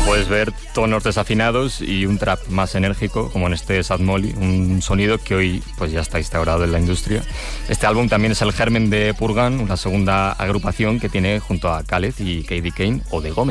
puedes ver tonos desafinados y un trap más enérgico, como en este Sad Molly, un sonido que hoy pues ya está instaurado en la industria. Este álbum también es el germen de Purgan, una segunda agrupación que tiene junto a Khaled y Katie Kane o de Gómez.